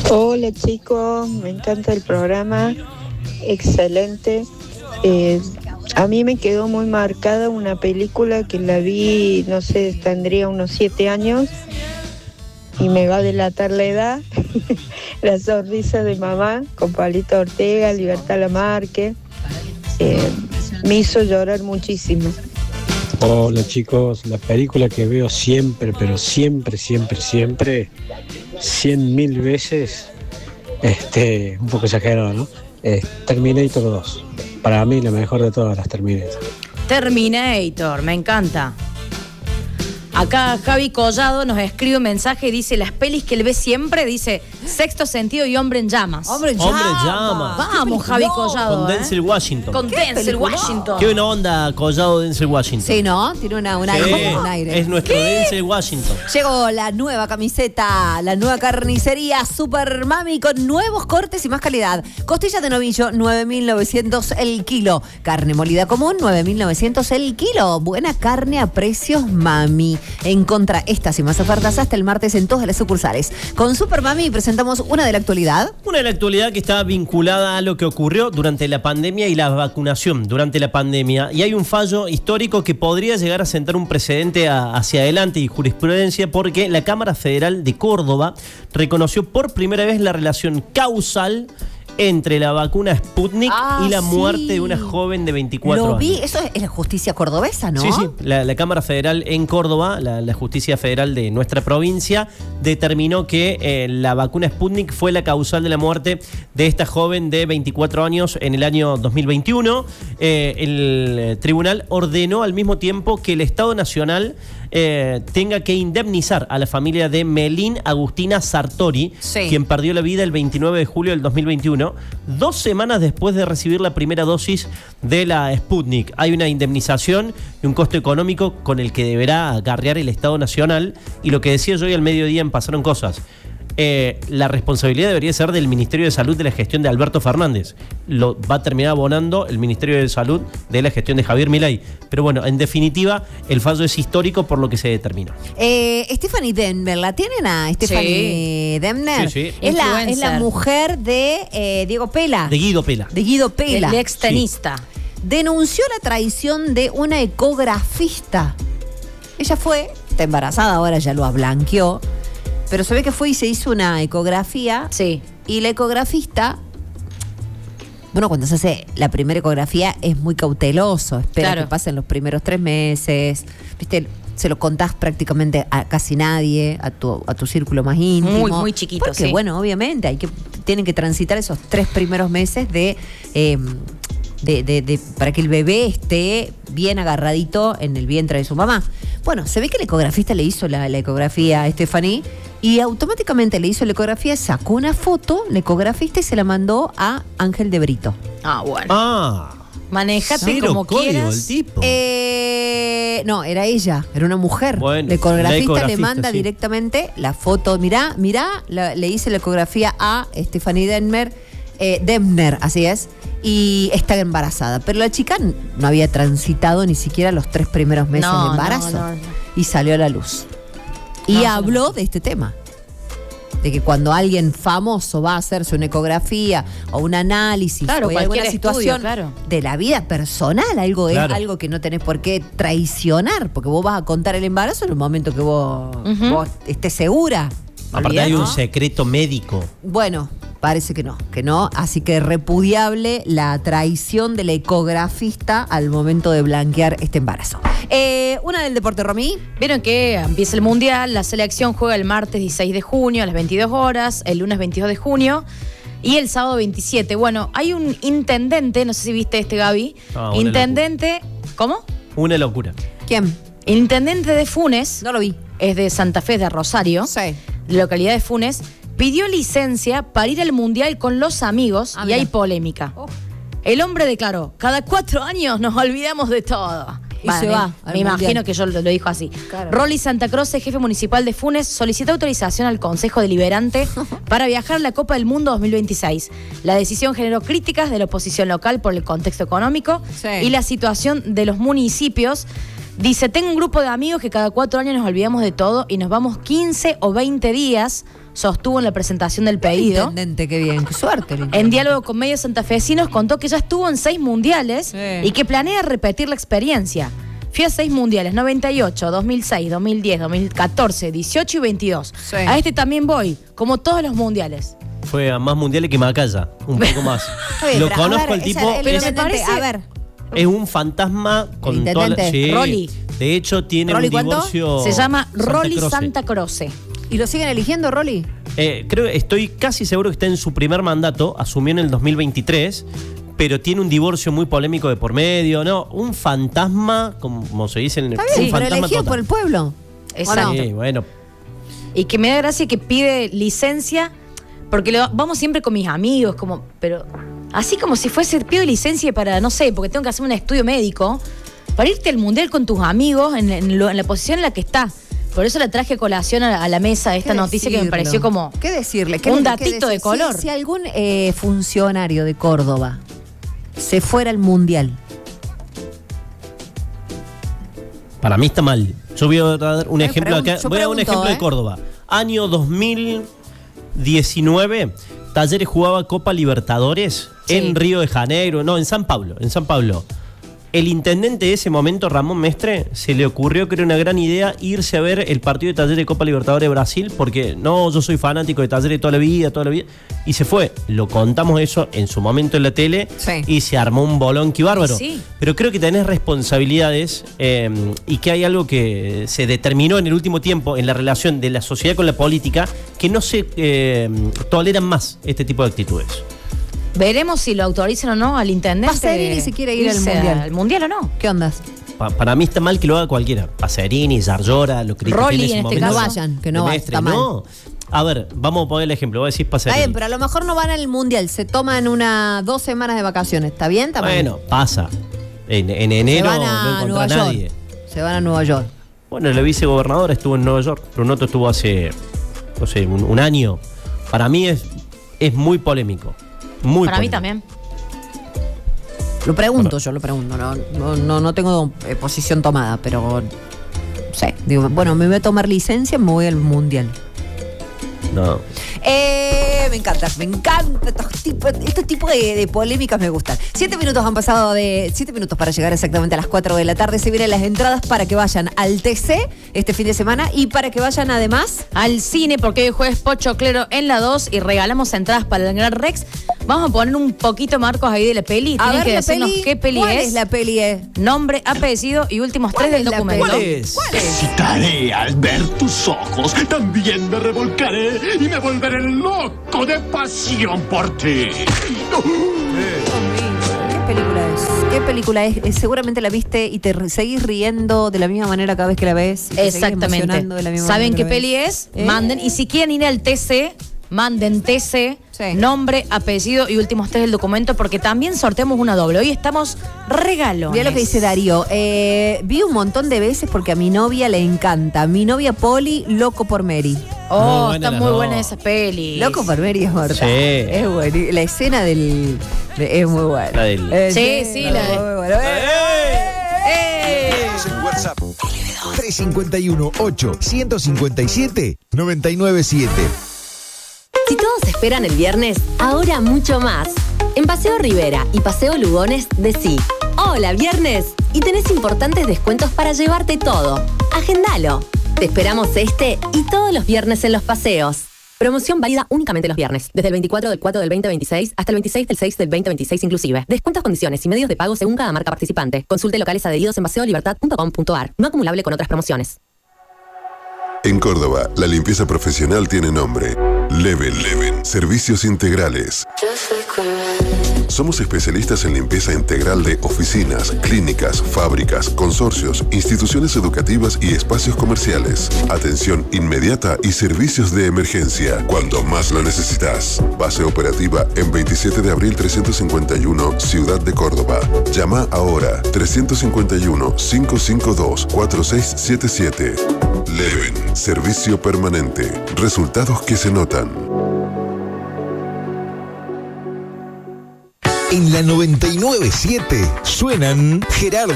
Hola chicos, me encanta el programa, excelente. A mí me quedó muy marcada una película que la vi, no sé, tendría unos 7 años y me va a delatar la edad. La sonrisa de mamá con Palito Ortega, Libertad Lamarque, me hizo llorar muchísimo. Hola chicos, la película que veo siempre, pero siempre, 100.000 veces, un poco exagerado, ¿no? Terminator 2. Para mí la mejor de todas las Terminator. Terminator, me encanta. Acá Javi Collado nos escribe un mensaje y dice: las pelis que él ve siempre, dice Sexto Sentido y Hombre en Llamas. Hombre en Llamas. Vamos, Javi Collado. Con Denzel Washington. Con Denzel Washington. Qué buena onda Collado Denzel Washington. Sí, ¿no? Tiene un aire. Es nuestro Denzel Washington. Llegó la nueva camiseta, la nueva carnicería Super Mami con nuevos cortes y más calidad. Costilla de novillo, 9.900 el kilo. Carne molida común, 9.900 el kilo. Buena carne a precios Mami. Encontra estas y más ofertas hasta el martes en todas las sucursales. Con Super Mami presentamos una de la actualidad. Una de la actualidad que está vinculada a lo que ocurrió durante la pandemia y la vacunación durante la pandemia. Y hay un fallo histórico que podría llegar a sentar un precedente hacia adelante y jurisprudencia, porque la Cámara Federal de Córdoba reconoció por primera vez la relación causal entre la vacuna Sputnik y la muerte de una joven de 24 años. Lo vi, eso es la justicia cordobesa, ¿no? Sí. La Cámara Federal en Córdoba, la Justicia Federal de nuestra provincia, determinó que la vacuna Sputnik fue la causal de la muerte de esta joven de 24 años en el año 2021. El tribunal ordenó al mismo tiempo que el Estado Nacional tenga que indemnizar a la familia de Melín Agustina Sartori, quien perdió la vida el 29 de julio del 2021, 2 semanas después de recibir la primera dosis de la Sputnik. Hay una indemnización y un costo económico con el que deberá acarrear el Estado Nacional, y lo que decía yo hoy al mediodía en Pasaron Cosas. La responsabilidad debería ser del Ministerio de Salud de la gestión de Alberto Fernández. Lo va a terminar abonando el Ministerio de Salud de la gestión de Javier Milei. Pero bueno, en definitiva, el fallo es histórico por lo que se determinó. Stephanie Demner, ¿la tienen a Stephanie Demner? Sí. Es la mujer de Diego Pela. De Guido Pela. El ex tenista. Denunció la traición de una ecografista. Ella está embarazada, ahora ya lo blanqueó. Pero se ve que fue y se hizo una ecografía. Sí. Y la ecografista, bueno, cuando se hace la primera ecografía es muy cauteloso. Espera que pasen los primeros 3 meses. ¿Viste? Se lo contás prácticamente a casi nadie, a tu círculo más íntimo. Muy chiquito, porque, bueno, obviamente tienen que transitar esos 3 primeros meses para que el bebé esté bien agarradito en el vientre de su mamá. Bueno, se ve que el ecografista le hizo la ecografía a Stephanie y automáticamente le hizo la ecografía, sacó una foto, la ecografista, y se la mandó a Ángel de Brito. Bueno. Manejate como quieras. El tipo. No, era ella, era una mujer. Bueno, la ecografista le manda directamente la foto. Mirá, le hice la ecografía a Stephanie Demner, así es, y está embarazada. Pero la chica no había transitado ni siquiera los 3 primeros meses de embarazo. Y salió a la luz. Y habló de este tema. De que cuando alguien famoso va a hacerse una ecografía o un análisis o alguna situación de la vida personal, algo que no tenés por qué traicionar, porque vos vas a contar el embarazo en el momento que vos estés segura. Aparte hay un secreto médico. Bueno, parece que no. Así que repudiable la traición de la ecografista al momento de blanquear este embarazo. Una del deporte, Romy. Vieron que empieza el Mundial, la selección juega el martes 16 de junio a las 22 horas, el lunes 22 de junio y el sábado 27. Bueno, hay un intendente, no sé si viste Gaby. Intendente, ¿cómo? Una locura. ¿Quién? El intendente de Funes. No lo vi. Es de Santa Fe de Rosario. Sí. Localidad de Funes, pidió licencia para ir al Mundial con los amigos y hay polémica. El hombre declaró: cada 4 años nos olvidamos de todo. Y se va. Me imagino que yo lo dijo así. Claro. Rolly Santa Cruz, jefe municipal de Funes, solicitó autorización al Consejo Deliberante para viajar a la Copa del Mundo 2026. La decisión generó críticas de la oposición local por el contexto económico y la situación de los municipios Dice, tengo un grupo de amigos que cada 4 años nos olvidamos de todo y nos vamos 15 o 20 días, sostuvo en la presentación del pedido. Intendente, qué bien, qué suerte. En diálogo con medios santafesinos contó que ya estuvo en 6 mundiales y que planea repetir la experiencia. Fui a 6 mundiales, 98, 2006, 2010, 2014, 18 y 22. Sí. A este también voy, como todos los mundiales. Fue a más mundiales que Macaya, un poco más. Bien, Lo pero, conozco a ver, al tipo. pero me intendente, parece- a ver, Es un fantasma con El toda la, intendente. Rolly. De hecho, tiene ¿Rolly un cuánto? divorcio. Se llama Rolly Croce. Santa Croce. ¿y lo siguen eligiendo, Rolly? Estoy casi seguro que está en su primer mandato, asumió en el 2023, pero tiene un divorcio muy polémico de por medio, ¿no? Un fantasma, como se dice en el Está bien, un pero fantasma elegido total. por el pueblo. Exacto. ¿O no? Sí, bueno. Y que me da gracia que pide licencia, porque vamos siempre con mis amigos, como, pero así como si fuese, pido licencia para, no sé, porque tengo que hacer un estudio médico, para irte al mundial con tus amigos en la posición en la que está. Por eso le traje a colación a la mesa esta ¿Qué noticia que me decirlo? pareció como ¿Qué decirle? un ¿Qué datito de decir? color. Si algún funcionario de Córdoba se fuera al mundial, Para mí está mal. Yo voy a dar un ejemplo acá. yo Voy a dar un pregunto, ejemplo de Córdoba. Año 2019, Talleres jugaba Copa Libertadores en Río de Janeiro. No, en San Pablo. El intendente de ese momento, Ramón Mestre, se le ocurrió que era una gran idea irse a ver el partido de Talleres de Copa Libertadores de Brasil, porque no, yo soy fanático de Talleres toda la vida, y se fue. Lo contamos eso en su momento en la tele, Sí. y se armó un bolonqui bárbaro. Sí. Pero creo que tenés responsabilidades y que hay algo que se determinó en el último tiempo en la relación de la sociedad con la política, que no se toleran más este tipo de actitudes. Veremos si lo autorizan o no al intendente. Pacerini si quiere ir al irse mundial. ¿Al mundial o no? ¿qué ondas? Para mí está mal que lo haga cualquiera. Pacerini, Zarlora, lo critiqué Rolly, en ese en este momento. caso. No vayan, que no De vayan, Mestre, está mal. no. A ver, vamos a poner el ejemplo. Voy a decir Pacerini. Está bien, pero a lo mejor no van al mundial, se toman 2 semanas de vacaciones. ¿Está bien? ¿Está mal? Bueno, pasa. En se enero van no a encontró Nueva a nadie. York. Se van a Nueva York. Bueno, la vicegobernadora estuvo en Nueva York. Brunoto estuvo hace, no sé, un año. Para mí es muy polémico. Muy Para mí polémico. también. Lo pregunto. No tengo posición tomada, pero sé. Digo, bueno, me voy a tomar licencia y me voy al mundial. No. Me encanta estos tipos de polémicas me gustan. 7 minutos han pasado de 7 minutos para llegar exactamente a las 4 de la tarde. Se vienen las entradas para que vayan al TC este fin de semana y para que vayan además Al cine, porque hoy jueves Pochoclero en la 2 y regalamos entradas para el Gran Rex. Vamos a poner un poquito, Marcos, ahí de la peli. a Tienen ver que la decirnos peli. qué peli ¿Cuál es. es la peli? Nombre, apellido y últimos ¿Cuál 3 del es la documento. peli? ¿Cuál es? Excitaré al ver tus ojos, también me revolcaré y me volveré loco de pasión por ti. ¿Qué película es? Seguramente la viste y te seguís riendo de la misma manera cada vez que la ves. Y te seguís Exactamente. emocionando de la misma ¿Saben manera qué que la peli ves. es? Manden. Y si quieren ir al TC, manden TC, Sí. nombre, apellido y últimos 3 del documento, porque también sorteamos una doble. Hoy estamos regalones. Mira lo que dice Darío. Vi un montón de veces porque a mi novia le encanta. Mi novia Poli, loco por Mary. Oh, Muy buena está las muy dos. buena esa peli. Loco por Mary es mortal. Sí. Es bueno. La escena es muy buena. La del- Sí, la de- muy buena. En WhatsApp 351 8 157 997. Si todos esperan el viernes, ahora mucho más. En Paseo Rivera y Paseo Lugones, decí hola viernes y tenés importantes descuentos para llevarte todo. Agendalo. Te esperamos este y todos los viernes en los paseos. Promoción válida únicamente los viernes, desde el 24 del 4 del 2026 hasta el 26 del 6 del 2026 inclusive. Descuentos, condiciones y medios de pago según cada marca participante. Consulte locales adheridos en paseolibertad.com.ar. No acumulable con otras promociones. En Córdoba, la limpieza profesional tiene nombre. Leven. Servicios integrales. Somos especialistas en limpieza integral de oficinas, clínicas, fábricas, consorcios, instituciones educativas y espacios comerciales. Atención inmediata y servicios de emergencia cuando más lo necesitas. Base operativa en 27 de abril 351, Ciudad de Córdoba. Llama ahora 351-552-4677. Leven. Servicio permanente. Resultados que se notan. En la 997 suenan Gerardo